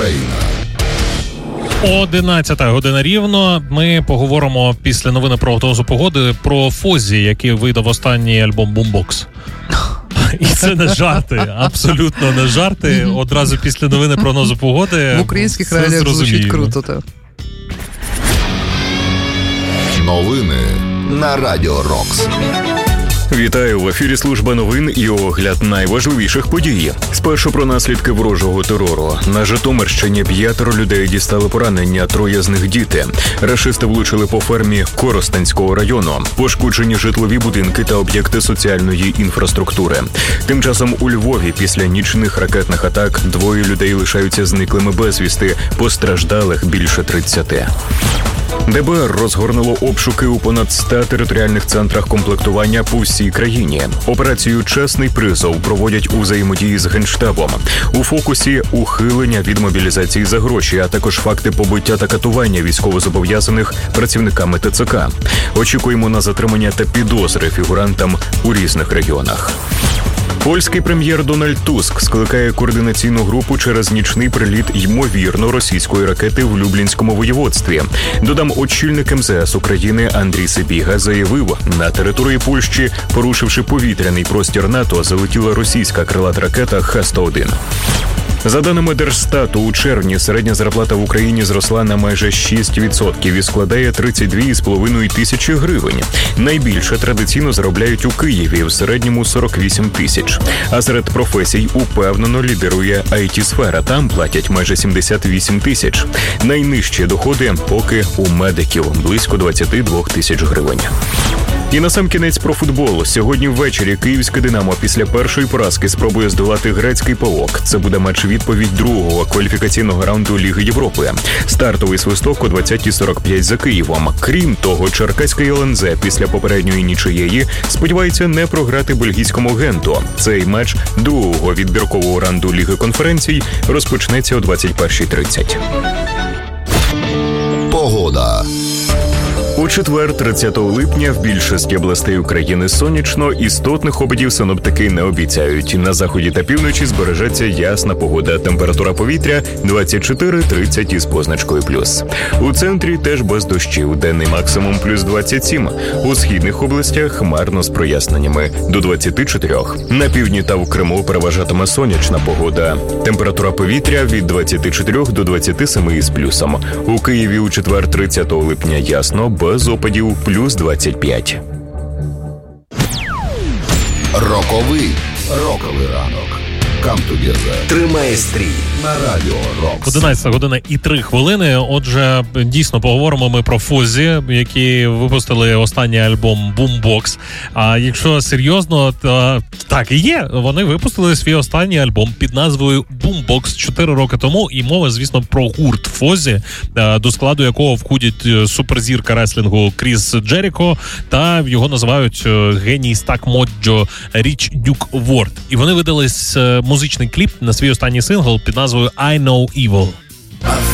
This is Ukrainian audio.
11 година рівно. Ми поговоримо після новини про прогнозу погоди про Фозі, який видав останній альбом Boombox. І це не жарти, абсолютно не жарти. Одразу після новини прогнозу погоди. В українських реаліях звучить круто, так. Новини на Радіо Рокс. Вітаю, в ефірі служба новин і огляд найважливіших подій. Спершу про наслідки ворожого терору. На Житомирщині 5 людей дістали поранення, 3 з них діти. Рашисти влучили по фермі Коростенського району. Пошкоджені житлові будинки та об'єкти соціальної інфраструктури. Тим часом у Львові після нічних ракетних атак 2 людей лишаються зниклими безвісти, постраждалих більше 30. ДБР розгорнуло обшуки у понад 100 територіальних центрах комплектування по всій країні. Операцію «Чесний призов» проводять у взаємодії з Генштабом. У фокусі – ухилення від мобілізації за гроші, а також факти побиття та катування військовозобов'язаних працівниками ТЦК. Очікуємо на затримання та підозри фігурантам у різних регіонах. Польський прем'єр Дональд Туск скликає координаційну групу через нічний приліт ймовірно російської ракети в Люблінському воєводстві. Додам, очільник МЗС України Андрій Сибіга заявив, на території Польщі, порушивши повітряний простір НАТО, залетіла російська крилата ракета Х-101. За даними Держстату, у червні середня зарплата в Україні зросла на майже 6% і складає 32,5 тисячі гривень. Найбільше традиційно заробляють у Києві, в середньому 48 тисяч. А серед професій упевнено лідирує IT-сфера, там платять майже 78 тисяч. Найнижчі доходи поки у медиків – близько 22 тисяч гривень. І насамкінець про футбол. Сьогодні ввечері київське «Динамо» після першої поразки спробує здолати грецький «Паок». Це буде матч-відповідь другого кваліфікаційного раунду Ліги Європи. Стартовий свисток о 20:45 за Києвом. Крім того, черкаський ЛНЗ після попередньої нічиєї сподівається не програти бельгійському «Генту». Цей матч другого відбіркового раунду Ліги конференцій розпочнеться о 21:30. Погода. У четвер, 30 липня, в більшості областей України сонячно, істотних опадів синоптики не обіцяють. На заході та півночі збережеться ясна погода. Температура повітря 24-30 із позначкою плюс. У центрі теж без дощів. Денний максимум плюс 27. У східних областях хмарно з проясненнями до 24. На півдні та в Криму переважатиме сонячна погода. Температура повітря від 24 до 27 із плюсом. У Києві у четвер, 30 липня ясно, без опадів плюс 25. Роковий ранок. Come together. Тримає стрій на Радіо Рокс. 11 година і 3 хвилини. Отже, дійсно поговоримо ми про Фозі, які випустили останній альбом Boombox. А якщо серйозно, то так і є. Вони випустили свій останній альбом під назвою Boombox 4 роки тому. І мова, звісно, про гурт Фозі, до складу якого входять суперзірка реслінгу Кріс Джеріко та його називають геній стак моджо Річ Дюк Ворд. І вони видали музичний кліп на свій останній сингл під назвою I Know Evil.